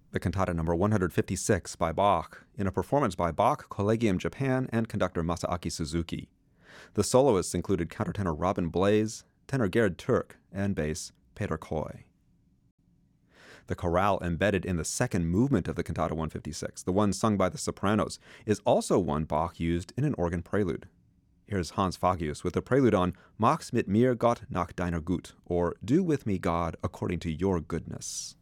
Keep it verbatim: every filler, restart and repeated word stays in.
the cantata number one hundred fifty-six by Bach, in a performance by Bach Collegium Japan and conductor Masaaki Suzuki. The soloists included countertenor Robin Blaze, tenor Gerhard Türk, and bass Peter Coy. The chorale embedded in the second movement of the Cantata one fifty-six, the one sung by the sopranos, is also one Bach used in an organ prelude. Here's Hans Fagius with the prelude on Mach's mit mir Gott nach deiner Gut, or Do with me, God, according to your goodness.